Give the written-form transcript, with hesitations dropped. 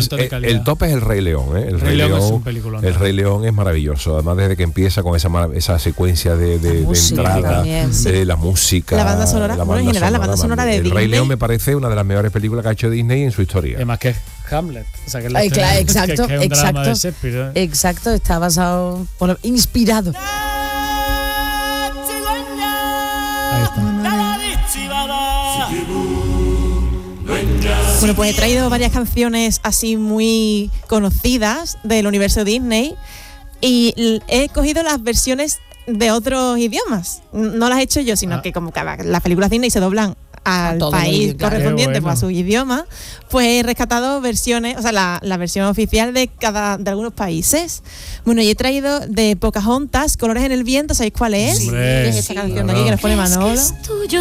salto de calidad. El top es El Rey León, ¿eh? El Rey León es un peliculón. El Rey León es maravilloso. Además, desde que empieza con esa secuencia de entrada, también, sí. la música, la banda sonora, en general la banda sonora de Disney. El Rey León me parece una de las mejores películas que ha hecho Disney en su historia. Además que es Hamlet, o sea que exacto, que es un drama de Shakespeare, ¿eh? Exacto, está basado, inspirado. Ahí está. Bueno, pues he traído varias canciones así muy conocidas del universo Disney y he cogido las versiones de otros idiomas. No las he hecho yo, sino que como las películas Disney se doblan al país correspondiente, pues a su idioma, pues he rescatado versiones, o sea, la versión oficial de algunos países. Bueno, y he traído de Pocahontas, Colores en el viento, ¿sabéis cuál es? Hombre, Es esa canción de aquí que nos pone Manolo.